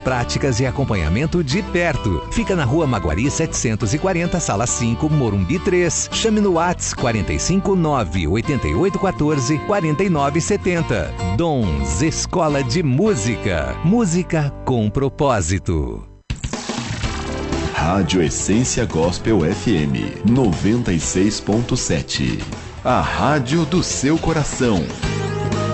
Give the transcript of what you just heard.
práticas e acompanhamento de perto. Fica na Rua Maguari 740, Sala 5, Morumbi 3. Chame no Whats 459-8814-4970. Dons Escola de Música. Música com propósito. Rádio Essência Gospel FM 96.7. A rádio do seu coração.